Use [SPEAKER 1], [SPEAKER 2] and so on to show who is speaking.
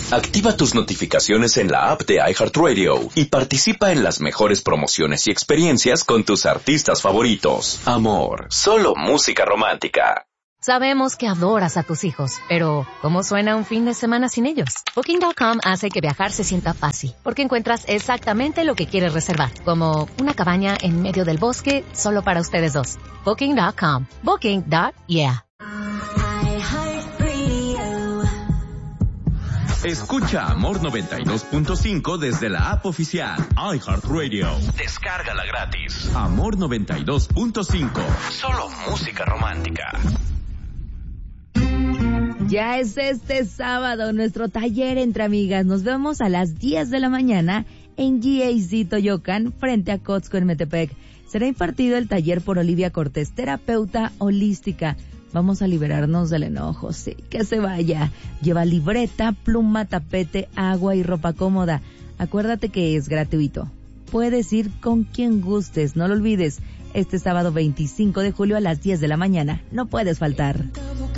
[SPEAKER 1] Activa tus notificaciones en la app de iHeartRadio y participa en las mejores promociones y experiencias con tus artistas favoritos. Amor, solo música romántica.
[SPEAKER 2] Sabemos que adoras a tus hijos, pero ¿cómo suena un fin de semana sin ellos? Booking.com hace que viajar se sienta fácil, porque encuentras exactamente lo que quieres reservar, como una cabaña en medio del bosque solo para ustedes dos. Booking.com. Booking.yeah.
[SPEAKER 3] Escucha Amor 92.5 desde la app oficial iHeartRadio. Descárgala gratis. Amor 92.5. Solo música romántica.
[SPEAKER 4] Ya es este sábado nuestro taller entre amigas. Nos vemos a las 10 de la mañana en GAC Toyocan, frente a Costco en Metepec. Será impartido el taller por Olivia Cortés, terapeuta holística. Vamos a liberarnos del enojo, sí, que se vaya. Lleva libreta, pluma, tapete, agua y ropa cómoda. Acuérdate que es gratuito. Puedes ir con quien gustes, no lo olvides. Este sábado 25 de julio a las 10 de la mañana. No puedes faltar.